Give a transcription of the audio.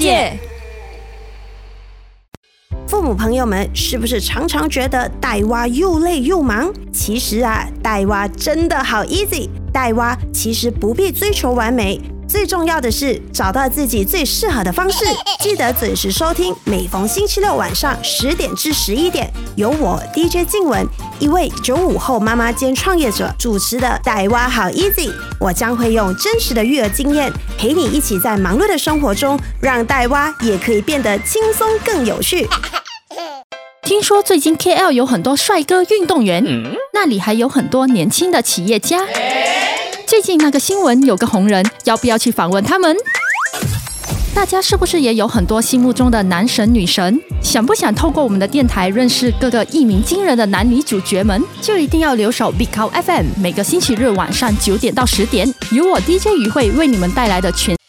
界。 父母朋友们是不是常常觉得带娃又累又忙？其实啊，带娃真的好 easy。带娃其实不必追求完美，最重要的是找到自己最适合的方式。记得准时收听，每逢星期六晚上10点至11点，由我 DJ 静雯，一位95后妈妈兼创业者主持的带娃好 easy。我将会用真实的育儿经验，陪你一起在忙碌的生活中，让带娃也可以变得轻松更有趣。 听说最近 KL 有很多帅哥运动员，那里还有很多年轻的企业家。最近那个新闻有个红人，要不要去访问他们？大家是不是也有很多心目中的男神女神？想不想透过我们的电台认识各个一鸣惊人的男女主角们？就一定要留守 Big Cow FM， 每个星期日晚上9点到10点，由我 DJ 于慧为你们带来的全